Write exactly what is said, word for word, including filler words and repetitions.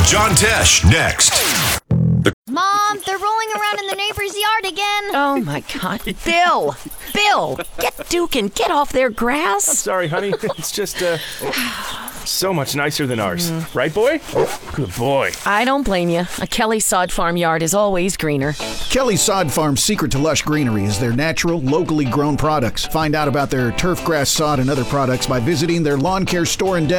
John Tesh, next. Mom, they're rolling around in the neighbor's yard again. Oh, my God. Bill! Bill! Get Duke and get off their grass. Sorry, honey. It's just, uh, so much nicer than ours. Mm. Right, boy? Good boy. I don't blame you. A Kelly Sod Farm yard is always greener. Kelly Sod Farm's secret to lush greenery is their natural, locally grown products. Find out about their turf grass sod and other products by visiting their lawn care store in Denver.